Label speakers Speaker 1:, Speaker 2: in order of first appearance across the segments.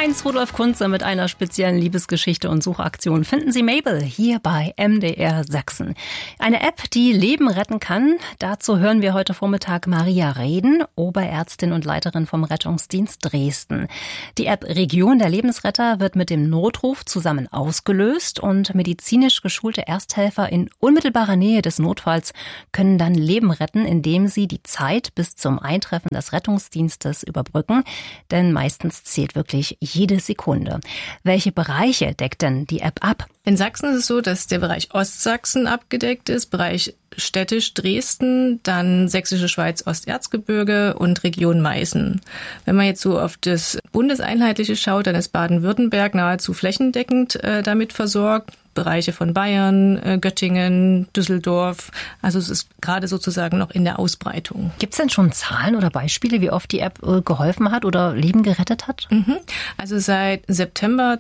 Speaker 1: Heinz Rudolf Kunze mit einer speziellen Liebesgeschichte und Suchaktion finden Sie Mabel hier bei MDR Sachsen. Eine App, die Leben retten kann. Dazu hören wir heute Vormittag Maria Reden, Oberärztin und Leiterin vom Rettungsdienst Dresden. Die App Region der Lebensretter wird mit dem Notruf zusammen ausgelöst und medizinisch geschulte Ersthelfer in unmittelbarer Nähe des Notfalls können dann Leben retten, indem sie die Zeit bis zum Eintreffen des Rettungsdienstes überbrücken. Denn meistens zählt wirklich jede Sekunde. Welche Bereiche deckt denn die App ab?
Speaker 2: In Sachsen ist es so, dass der Bereich Ostsachsen abgedeckt ist, Bereich städtisch Dresden, dann Sächsische Schweiz, Osterzgebirge und Region Meißen. Wenn man jetzt so auf das Bundeseinheitliche schaut, dann ist Baden-Württemberg nahezu flächendeckend damit versorgt. Bereiche von Bayern, Göttingen, Düsseldorf. Also es ist gerade sozusagen noch in der Ausbreitung.
Speaker 1: Gibt es denn schon Zahlen oder Beispiele, wie oft die App geholfen hat oder Leben gerettet hat?
Speaker 2: Also seit September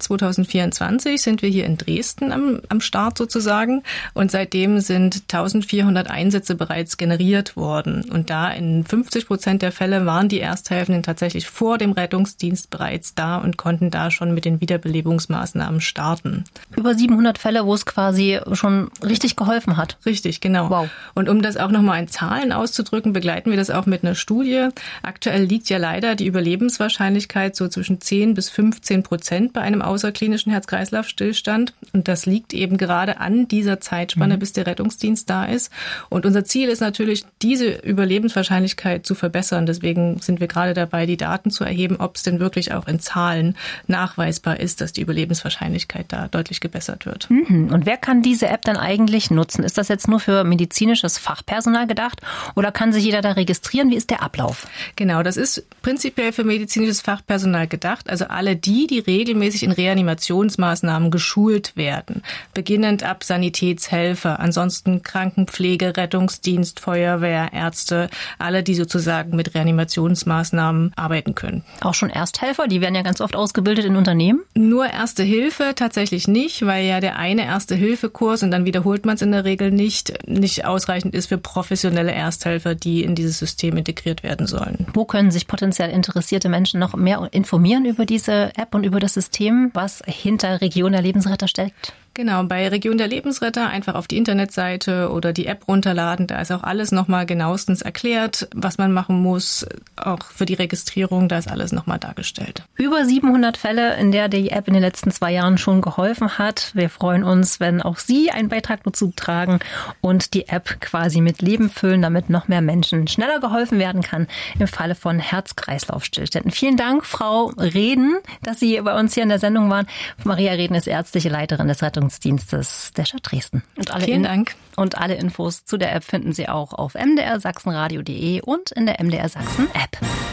Speaker 2: 2024 sind wir hier in Dresden am Start sozusagen. Und seitdem sind 1400 Einsätze bereits generiert worden. Und da in 50% der Fälle waren die Ersthelfenden tatsächlich vor dem Rettungsdienst bereits da und konnten da schon mit den Wiederbelebungsmaßnahmen starten.
Speaker 1: Über 700 Fälle, wo es quasi schon richtig geholfen hat.
Speaker 2: Richtig, genau.
Speaker 1: Wow.
Speaker 2: Und um das auch nochmal in Zahlen auszudrücken, begleiten wir das auch mit einer Studie. Aktuell liegt ja leider die Überlebenswahrscheinlichkeit so zwischen 10 bis 15% bei einem außerklinischen Herz-Kreislauf-Stillstand. Und das liegt eben gerade an dieser Zeitspanne, bis der Rettungsdienst da ist. Und unser Ziel ist natürlich, diese Überlebenswahrscheinlichkeit zu verbessern. Deswegen sind wir gerade dabei, die Daten zu erheben, ob es denn wirklich auch in Zahlen nachweisbar ist, dass die Überlebenswahrscheinlichkeit da deutlich gebessert wird.
Speaker 1: Und wer kann diese App dann eigentlich nutzen? Ist das jetzt nur für medizinisches Fachpersonal gedacht oder kann sich jeder da registrieren? Wie ist der Ablauf?
Speaker 2: Genau, das ist prinzipiell für medizinisches Fachpersonal gedacht. Also alle die regelmäßig in Reanimationsmaßnahmen geschult werden. Beginnend ab Sanitätshelfer, ansonsten Krankenpflege, Rettungsdienst, Feuerwehr, Ärzte. Alle, die sozusagen mit Reanimationsmaßnahmen arbeiten können.
Speaker 1: Auch schon Ersthelfer? Die werden ja ganz oft ausgebildet in Unternehmen.
Speaker 2: Nur Erste Hilfe tatsächlich nicht, weil ja der eine Erste-Hilfe-Kurs, und dann wiederholt man es in der Regel nicht ausreichend ist für professionelle Ersthelfer, die in dieses System integriert werden sollen.
Speaker 1: Wo können sich potenziell interessierte Menschen noch mehr informieren über diese App und über das System, was hinter Region der Lebensretter steckt?
Speaker 2: Genau, bei Region der Lebensretter einfach auf die Internetseite oder die App runterladen. Da ist auch alles nochmal genauestens erklärt, was man machen muss. Auch für die Registrierung, da ist alles nochmal dargestellt.
Speaker 1: Über 700 Fälle, in der die App in den letzten 2 Jahren schon geholfen hat. Wir freuen uns, wenn auch Sie einen Beitrag dazu tragen und die App quasi mit Leben füllen, damit noch mehr Menschen schneller geholfen werden kann im Falle von Herz-Kreislauf-Stillständen. Vielen Dank, Frau Reden, dass Sie bei uns hier in der Sendung waren. Maria Reden ist ärztliche Leiterin des Rettungsdienstes der Stadt Dresden.
Speaker 2: Vielen Dank.
Speaker 1: Und alle Infos zu der App finden Sie auch auf mdrsachsenradio.de und in der MDR Sachsen App.